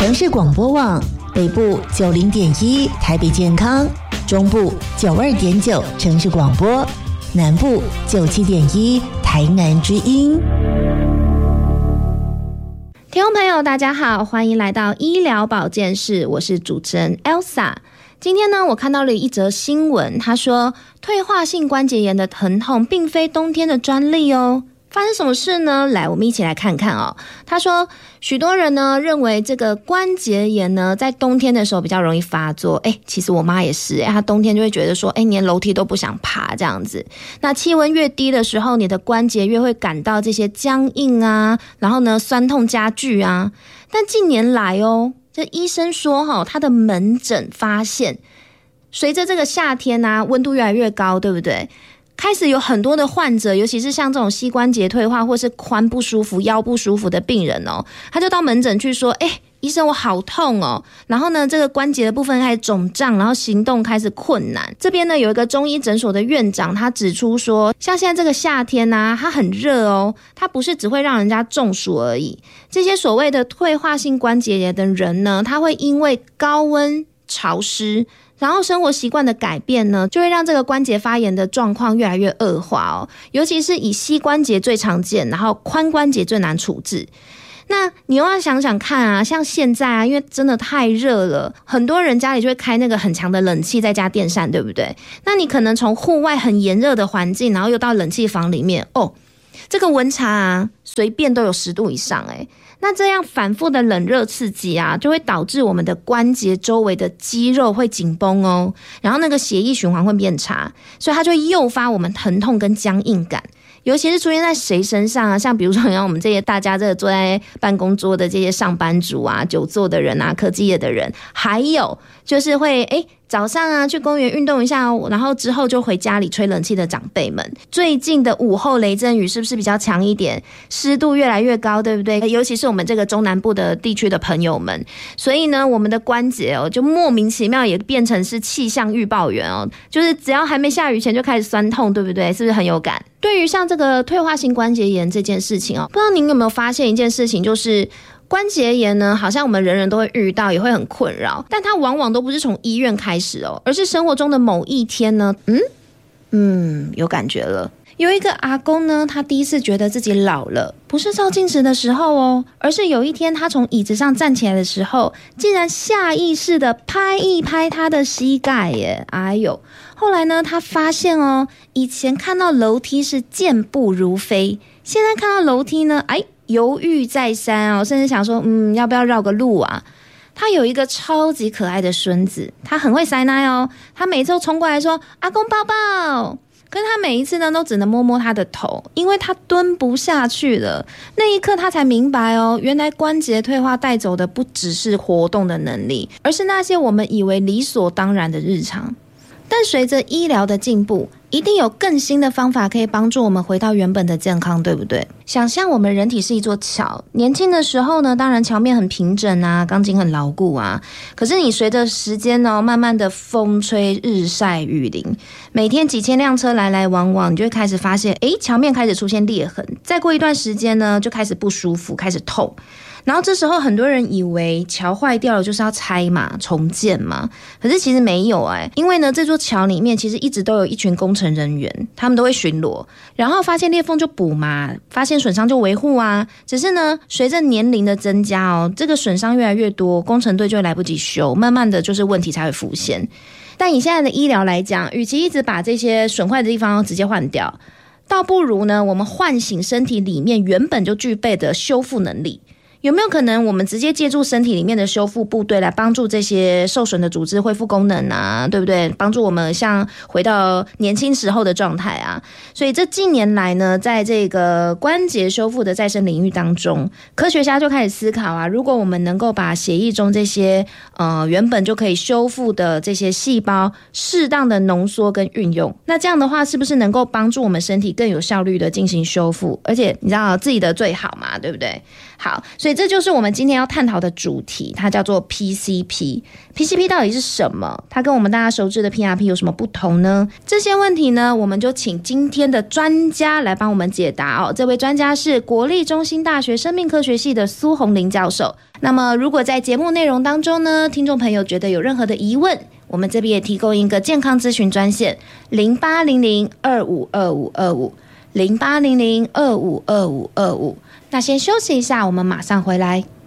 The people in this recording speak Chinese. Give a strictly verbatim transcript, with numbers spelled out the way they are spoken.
城市广播网，北部九零点一台北健康，中部九二点九城市广播，南部九七点一台南之音。 听众朋友大家好，欢迎来到医疗保健室，我是主持人 Elsa。 今天呢，我看到了一则新闻，他说退化性关节炎的疼痛并非冬天的专利哦。发生什么事呢？来，我们一起来看看哦。他说，许多人呢认为这个关节炎呢在冬天的时候比较容易发作。哎，其实我妈也是，她冬天就会觉得说，哎，连楼梯都不想爬这样子。那气温越低的时候，你的关节越会感到这些僵硬啊，然后呢酸痛加剧啊。但近年来哦，这医生说哦，他的门诊发现，随着这个夏天啊温度越来越高，对不对？开始有很多的患者，尤其是像这种膝关节退化或是髋不舒服、腰不舒服的病人哦，他就到门诊去说，哎，医生我好痛哦，然后呢这个关节的部分开始肿胀，然后行动开始困难。这边呢有一个中医诊所的院长，他指出说，像现在这个夏天啊，它很热哦，它不是只会让人家中暑而已，这些所谓的退化性关节炎的人呢，他会因为高温潮湿，然后生活习惯的改变呢，就会让这个关节发炎的状况越来越恶化哦。尤其是以膝关节最常见，然后髋关节最难处置。那你又要想想看啊，像现在啊，因为真的太热了，很多人家里就会开那个很强的冷气，再加电扇，对不对？那你可能从户外很炎热的环境，然后又到冷气房里面，哦，这个温差啊，随便都有十度以上哎。那这样反复的冷热刺激啊，就会导致我们的关节周围的肌肉会紧绷哦，然后那个血液循环会变差，所以它就会诱发我们疼痛跟僵硬感。尤其是出现在谁身上啊？像比如说像我们这些大家这个坐在办公桌的这些上班族啊，久坐的人啊，科技业的人，还有就是会诶早上啊去公园运动一下，然后之后就回家里吹冷气的长辈们。最近的午后雷阵雨是不是比较强一点？湿度越来越高，对不对？尤其是我们这个中南部的地区的朋友们，所以呢，我们的关节哦，就莫名其妙也变成是气象预报员哦，就是只要还没下雨前就开始酸痛，对不对？是不是很有感？对于像这个退化性关节炎这件事情哦，不知道您有没有发现一件事情，就是关节炎呢，好像我们人人都会遇到，也会很困扰，但它往往都不是从医院开始哦，而是生活中的某一天呢，嗯嗯，有感觉了。有一个阿公呢，他第一次觉得自己老了，不是照镜子的时候哦，而是有一天他从椅子上站起来的时候，竟然下意识的拍一拍他的膝盖耶，哎呦！后来呢，他发现哦，以前看到楼梯是健步如飞，现在看到楼梯呢，哎，犹豫再三哦，甚至想说，嗯，要不要绕个路啊？他有一个超级可爱的孙子，他很会塞奶哦，他每次都冲过来说，阿公抱抱。可是他每一次呢，都只能摸摸他的头，因为他蹲不下去了。那一刻他才明白哦，原来关节退化带走的不只是活动的能力，而是那些我们以为理所当然的日常。但随着医疗的进步，一定有更新的方法可以帮助我们回到原本的健康，对不对？想象我们人体是一座桥，年轻的时候呢，当然桥面很平整啊，钢筋很牢固啊。可是你随着时间呢，慢慢的风吹日晒雨淋，每天几千辆车来来往往，你就会开始发现，诶，桥面开始出现裂痕。再过一段时间呢，就开始不舒服，开始痛。然后这时候很多人以为桥坏掉了就是要拆嘛，重建嘛，可是其实没有哎、欸，因为呢这座桥里面其实一直都有一群工程人员，他们都会巡逻，然后发现裂缝就补嘛，发现损伤就维护啊。只是呢随着年龄的增加哦，这个损伤越来越多，工程队就会来不及修，慢慢的就是问题才会浮现。但以现在的医疗来讲，与其一直把这些损坏的地方直接换掉，倒不如呢我们唤醒身体里面原本就具备的修复能力。有没有可能我们直接借助身体里面的修复部队来帮助这些受损的组织恢复功能啊，对不对？帮助我们像回到年轻时候的状态啊。所以这近年来呢，在这个关节修复的再生领域当中，科学家就开始思考啊，如果我们能够把血液中这些呃原本就可以修复的这些细胞适当的浓缩跟运用，那这样的话是不是能够帮助我们身体更有效率的进行修复？而且你知道自己的最好嘛，对不对？ 好，所以这就是我们今天要探讨的主题，它叫做 P C P。P C P 到底是什么？它跟我们大家熟知的 P R P 有什么不同呢？这些问题呢，我们就请今天的专家来帮我们解答哦。这位专家是国立中兴大学生命科学系的苏宏林教授。那么，如果在节目内容当中呢，听众朋友觉得有任何的疑问，我们这边也提供一个健康咨询专线零八零零二五二五二五零八零零二五二五二五。那先休息一下，我们马上回来。